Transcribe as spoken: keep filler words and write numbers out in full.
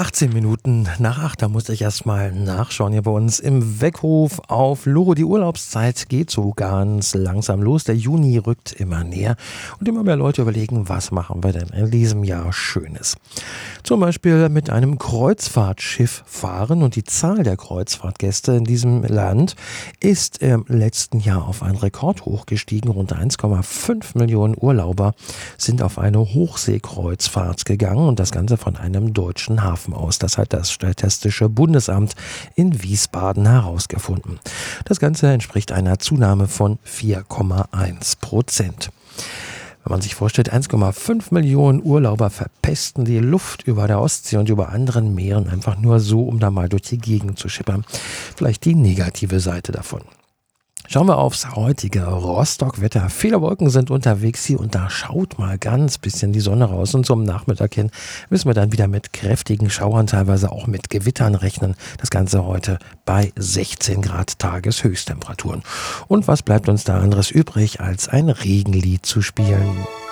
achtzehn Minuten nach acht, da musste ich erst mal nachschauen hier bei uns im Weckruf auf Loro. Die Urlaubszeit geht so ganz langsam los. Der Juni rückt immer näher und immer mehr Leute überlegen, was machen wir denn in diesem Jahr Schönes. Zum Beispiel mit einem Kreuzfahrtschiff fahren, und die Zahl der Kreuzfahrtgäste in diesem Land ist im letzten Jahr auf einen Rekord hochgestiegen. Rund eins Komma fünf Millionen Urlauber sind auf eine Hochseekreuzfahrt gegangen, und das Ganze von einem deutschen Hafen aus. Das hat das Statistische Bundesamt in Wiesbaden herausgefunden. Das Ganze entspricht einer Zunahme von vier Komma eins Prozent. Wenn man sich vorstellt, eins Komma fünf Millionen Urlauber verpesten die Luft über der Ostsee und über anderen Meeren einfach nur so, um da mal durch die Gegend zu schippern. Vielleicht die negative Seite davon. Schauen wir aufs heutige Rostock-Wetter. Viele Wolken sind unterwegs hier und da schaut mal ganz bisschen die Sonne raus. Und zum Nachmittag hin müssen wir dann wieder mit kräftigen Schauern, teilweise auch mit Gewittern rechnen. Das Ganze heute bei sechzehn Grad Tageshöchsttemperaturen. Und was bleibt uns da anderes übrig, als ein Regenlied zu spielen?